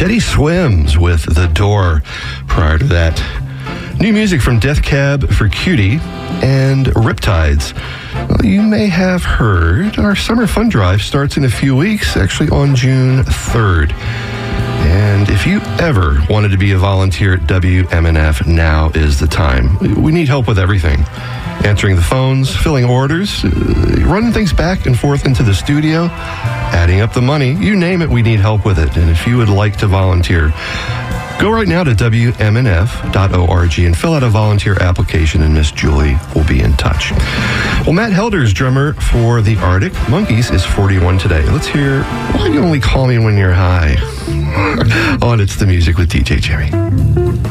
Teddy Swims with The Door. Prior to that, new music from Death Cab for Cutie and Riptides. Well, you may have heard our summer fun drive starts in a few weeks, actually on June 3rd. And if you ever wanted to be a volunteer at WMNF, now is the time. We need help with everything. Answering the phones, filling orders, running things back and forth into the studio, adding up the money, you name it, we need help with it. And if you would like to volunteer, go right now to WMNF.org and fill out a volunteer application, and Miss Julie will be in touch. Well, Matt Helders, drummer for the Arctic Monkeys, is 41 today. Let's hear Why You Only Call Me When You're High on It's the Music with DJ Jerry.